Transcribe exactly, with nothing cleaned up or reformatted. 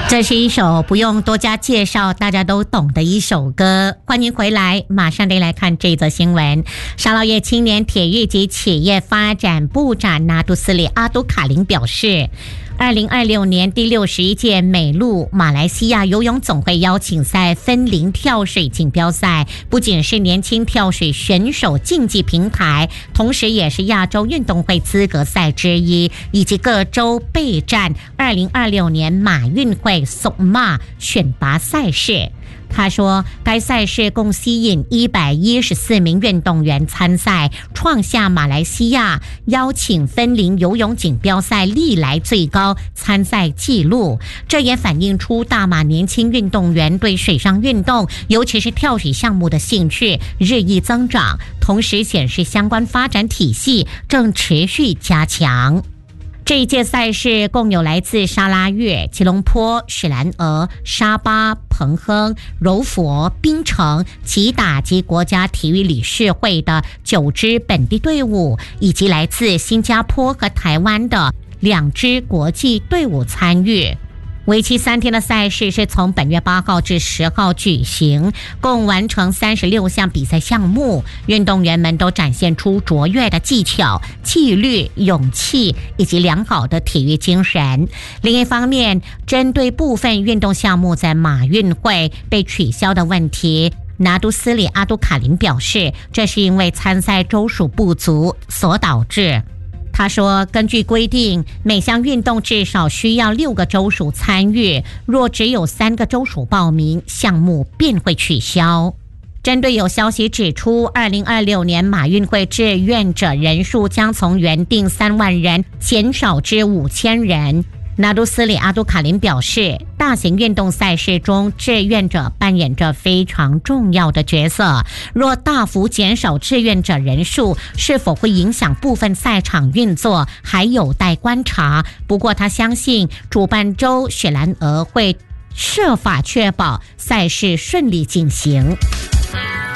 这是一首不用多加介绍大家都懂的一首歌。欢迎回来，马上得来看这则新闻。沙劳越青年铁育及企业发展部长拿督斯里阿都卡林表示，二零二六年第六十一届美陆马来西亚游泳总会邀请赛分龄跳水锦标赛，不仅是年轻跳水选手竞技平台，同时也是亚洲运动会资格赛之一，以及各州备战二零二六年马运会索马选拔赛事。他说，该赛事共吸引一百一十四名运动员参赛，创下马来西亚邀请分龄游泳锦标赛历来最高参赛纪录。这也反映出大马年轻运动员对水上运动，尤其是跳水项目的兴趣日益增长，同时显示相关发展体系正持续加强。这一届赛事共有来自沙拉越、吉隆坡、雪兰莪、沙巴、彭亨、柔佛、槟城、吉打及国家体育理事会的九支本地队伍，以及来自新加坡和台湾的两支国际队伍参与。为期三天的赛事是从本月八号至十号举行，共完成三十六项比赛项目，运动员们都展现出卓越的技巧、纪律、勇气以及良好的体育精神。另一方面，针对部分运动项目在马运会被取消的问题，拿督斯里阿都卡林表示，这是因为参赛州属不足所导致。他说，根据规定，每项运动至少需要六个州属参与，若只有三个州属报名，项目便会取消。针对有消息指出，二零二六年马运会志愿者人数将从原定三万人减少至五千人。拿督斯里阿都卡林表示，大型运动赛事中，志愿者扮演着非常重要的角色。若大幅减少志愿者人数，是否会影响部分赛场运作，还有待观察。不过，他相信主办州雪兰莪会设法确保赛事顺利进行。